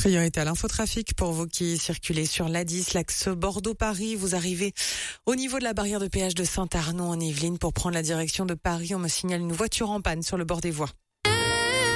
Priorité à l'infotrafic pour vous qui circulez sur l'A10, l'axe Bordeaux-Paris. Vous arrivez au niveau de la barrière de péage de Saint-Arnaud en Yvelines pour prendre la direction de Paris. On me signale une voiture en panne sur le bord des voies.